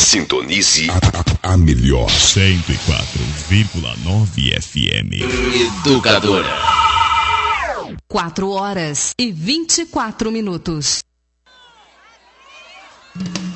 Sintonize a melhor 104,9 FM. Educadora. 4 horas e 24 minutos.